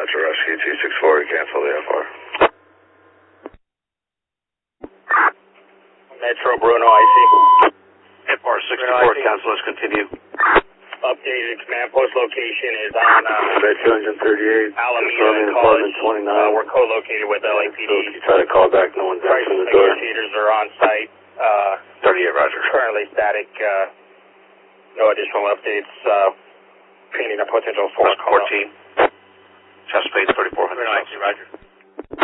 Metro Rescue 264, cancel the FR. Metro Bruno, I see. FR 64, cancel, let's continue. Updated command post location is on Bed 238, Alameda College. 29. We're co-located with LAPD. So if you try to call back, no one's Crisis answering the door. negotiators are on site. 38, roger. Currently static. No additional updates. Painting a potential 4 14. Chest space 3400. Roger.